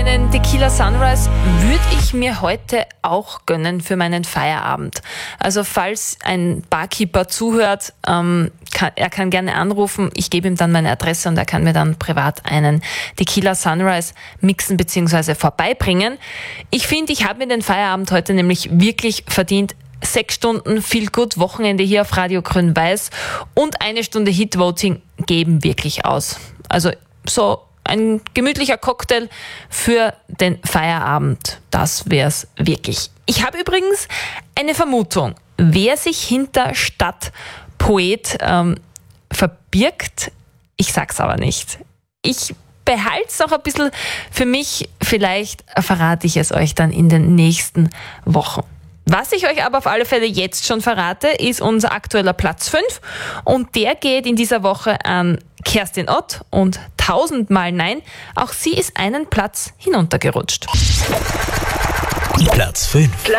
Einen Tequila Sunrise würde ich mir heute auch gönnen für meinen Feierabend. Also falls ein Barkeeper zuhört, er kann gerne anrufen. Ich gebe ihm dann meine Adresse und er kann mir dann privat einen Tequila Sunrise mixen bzw. vorbeibringen. Ich finde, ich habe mir den Feierabend heute nämlich wirklich verdient. 6 Stunden Feel Good Wochenende hier auf Radio Grün-Weiß und 1 Stunde Hit-Voting geben wirklich aus. Also so ein gemütlicher Cocktail für den Feierabend. Das wär's wirklich. Ich habe übrigens eine Vermutung, wer sich hinter Stadtpoet verbirgt. Ich sag's aber nicht. Ich behalte es noch ein bisschen für mich. Vielleicht verrate ich es euch dann in den nächsten Wochen. Was ich euch aber auf alle Fälle jetzt schon verrate, ist unser aktueller Platz 5 und der geht in dieser Woche an Kerstin Ott und 1000-mal Nein. Auch sie ist einen Platz hinuntergerutscht. Platz 5.